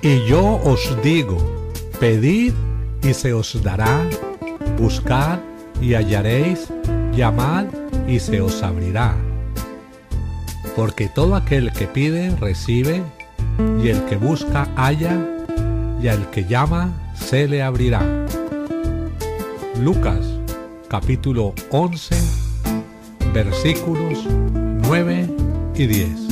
Y yo os digo, pedid y se os dará, buscad y hallaréis, llamad y se os abrirá. Porque todo aquel que pide, recibe, y el que busca, halla, y al que llama, se le abrirá. Lucas, capítulo 11, versículos 9 y 10.